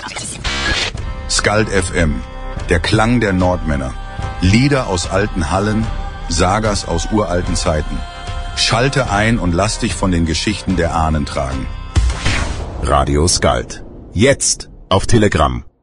Skald FM, der Klang der Nordmänner. Lieder aus alten Hallen, Sagas aus uralten Zeiten. Schalte ein und lass dich von den Geschichten der Ahnen tragen. Radio Skald. Jetzt auf Telegram.